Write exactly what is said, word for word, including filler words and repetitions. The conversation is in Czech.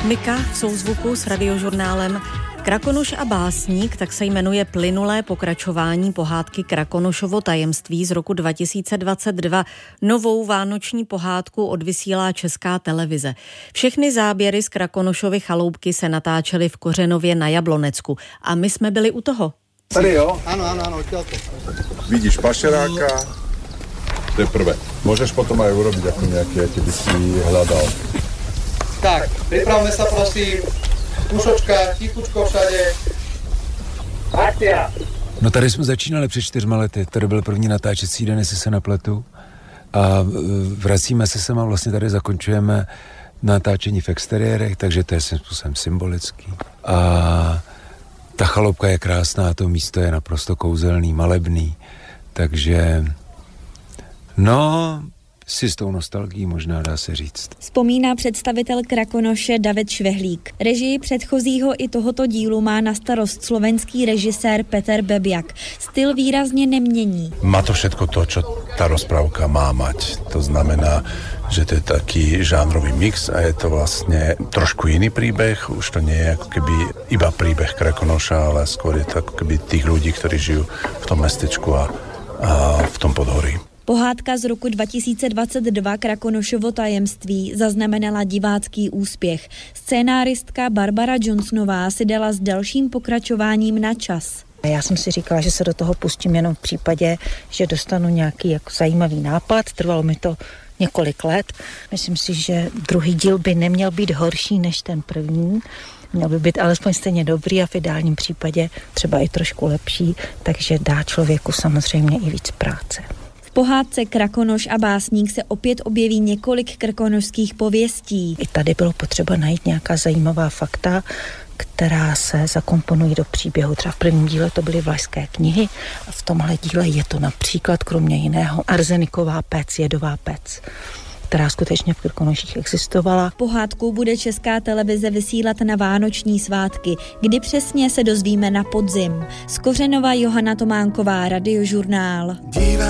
Rytmika v souzvuku s Radiožurnálem. Krakonoš a básník, tak se jmenuje plynulé pokračování pohádky Krakonošovo tajemství z roku dva tisíce dvacet dva. Novou vánoční pohádku odvysílá Česká televize. Všechny záběry z Krakonošovy chaloupky se natáčely v Kořenově na Jablonecku. A my jsme byli u toho. Tady jo? Áno, áno, áno, odtiaľto. Vidíš pašeráka, to je prvé. Môžeš potom aj urobiť ako nejaké, keď by si hľadal. Tak, pripravme sa prosím. Pušočka, tichučko všade. Akcia! No tady jsme začínali před čtyřma lety. Tady byl první natáčecí den, jestli se nepletu. A vracíme se sem a vlastně tady zakončujeme natáčení v exteriérech, takže to je svým způsobem symbolický. A ta chaloupka je krásná, to místo je naprosto kouzelný, malebný. Takže no, si s tou nostalgií možná dá se říct. Vzpomíná představitel Krakonoše David Švehlík. Režii předchozího i tohoto dílu má na starost slovenský režisér Peter Bebiak. Styl výrazně nemění. Má to všetko to, čo tá rozprávka má mať. To znamená, že to je taký žánrový mix a je to vlastne trošku iný príbeh. Už to nie je ako keby iba príbeh Krakonoša, ale skôr je to ako keby tých ľudí, ktorí žijú v tom mestečku a, a v tom podhorí. Pohádka z roku dva tisíce dvacet dva Krakonošovo tajemství zaznamenala divácký úspěch. Scénáristka Barbara Johnsonová si dala s dalším pokračováním na čas. Já jsem si říkala, že se do toho pustím jenom v případě, že dostanu nějaký jako zajímavý nápad. Trvalo mi to několik let. Myslím si, že druhý díl by neměl být horší než ten první. Měl by být alespoň stejně dobrý a v ideálním případě třeba i trošku lepší, takže dá člověku samozřejmě i víc práce. V pohádce Krakonoš a básník se opět objeví několik krkonošských pověstí. I tady bylo potřeba najít nějaká zajímavá fakta, která se zakomponují do příběhu. Třeba v prvním díle to byly vlašské knihy a v tomhle díle je to například kromě jiného arzeniková pec, jedová pec, která skutečně v Krkonoších existovala. Pohádku bude Česká televize vysílat na vánoční svátky, kdy přesně se dozvíme na podzim. Z Kořenova Johana Tománková, Radiožurnál.